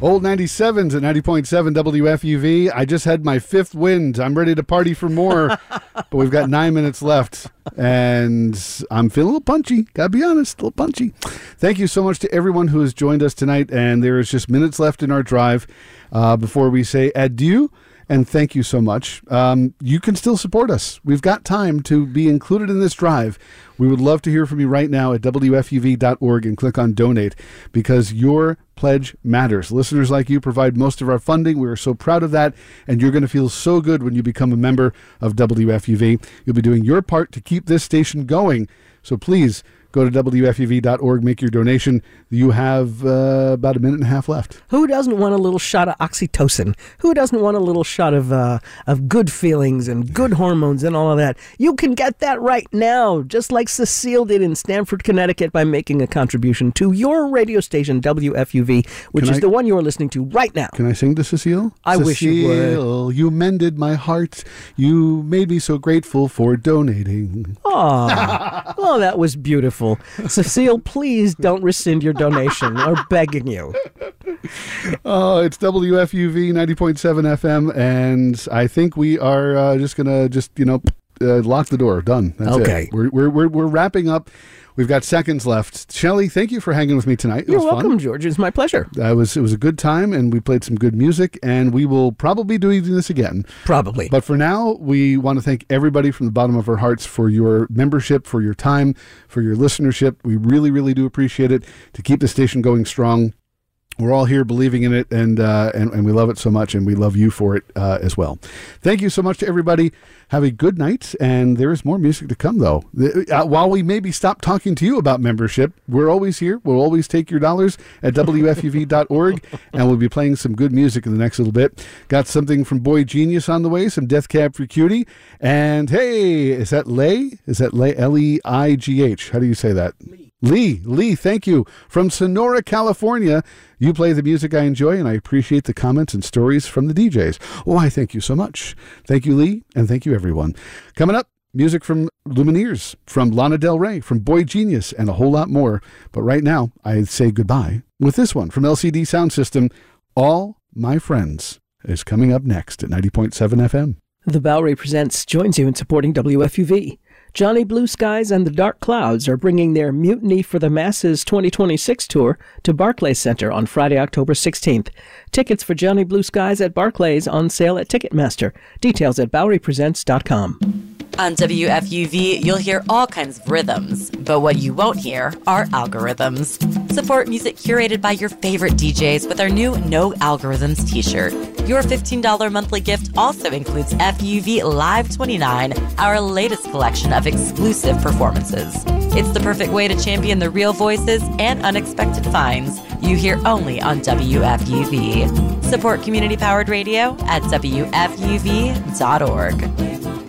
Old 97s at 90.7 WFUV. I just had my fifth wind. I'm ready to party for more, but we've got 9 minutes left, and I'm feeling a little punchy. Gotta be honest, a little punchy. Thank you so much to everyone who has joined us tonight, and there is just minutes left in our drive before we say adieu. And thank you so much. You can still support us. We've got time to be included in this drive. We would love to hear from you right now at WFUV.org and click on donate, because your pledge matters. Listeners like you provide most of our funding. We are so proud of that, and you're going to feel so good when you become a member of WFUV. You'll be doing your part to keep this station going. So please go to WFUV.org, make your donation. You have about a minute and a half left. Who doesn't want a little shot of oxytocin? Who doesn't want a little shot of good feelings and good hormones and all of that? You can get that right now, just like Cecile did in Stamford, Connecticut, by making a contribution to your radio station, WFUV, which is the one you are listening to right now. Can I sing to Cecile? I wish you would. Cecile, you mended my heart. You made me so grateful for donating. Oh, well, that was beautiful. Cecile, please don't rescind your donation. We're begging you. Oh, it's WFUV 90.7 FM, and I think we are just going to lock the door. Done. That's okay. It. We're wrapping up. We've got seconds left. Shelley, thank you for hanging with me tonight. You're welcome, George. It's my pleasure. It was a good time, and we played some good music, and we will probably be doing this again. Probably. But for now, we want to thank everybody from the bottom of our hearts for your membership, for your time, for your listenership. We really, really do appreciate it to keep the station going strong. We're all here believing in it, and we love it so much, and we love you for it as well. Thank you so much to everybody. Have a good night, and there is more music to come, though. While we maybe stop talking to you about membership, we're always here. We'll always take your dollars at WFUV.org, and we'll be playing some good music in the next little bit. Got something from Boy Genius on the way, some Death Cab for Cutie, and hey, is that Leigh? Is that Leigh? L-E-I-G-H. How do you say that? Lee, thank you. From Sonora, California. You play the music I enjoy, and I appreciate the comments and stories from the DJs. Oh, I thank you so much. Thank you, Lee, and thank you, everyone. Coming up, music from Lumineers, from Lana Del Rey, from Boy Genius, and a whole lot more. But right now, I say goodbye with this one from LCD Sound System. All My Friends is coming up next at 90.7 FM. The Bowery Presents joins you in supporting WFUV. Johnny Blue Skies and the Dark Clouds are bringing their Mutiny for the Masses 2026 tour to Barclays Center on Friday, October 16th. Tickets for Johnny Blue Skies at Barclays on sale at Ticketmaster. Details at BoweryPresents.com. On WFUV, you'll hear all kinds of rhythms, but what you won't hear are algorithms. Support music curated by your favorite DJs with our new No Algorithms t-shirt. Your $15 monthly gift also includes FUV Live 29, our latest collection of exclusive performances. It's the perfect way to champion the real voices and unexpected finds you hear only on WFUV. Support community-powered radio at WFUV.org.